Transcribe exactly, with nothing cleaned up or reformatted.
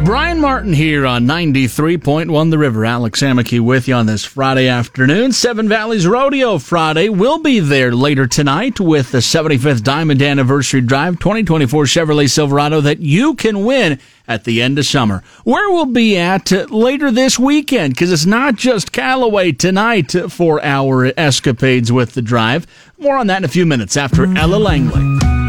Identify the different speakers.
Speaker 1: Brian Martin here on ninety-three point one The River. Alex Amicky with you on this Friday afternoon. Seven Valleys Rodeo Friday. We'll be there later tonight with the seventy-fifth Diamond Anniversary Drive twenty twenty-four Chevrolet Silverado that you can win at the end of summer. Where we'll be at uh, later this weekend, because it's not just Callaway tonight for our escapades with the drive. More on that in a few minutes after Ella Langley.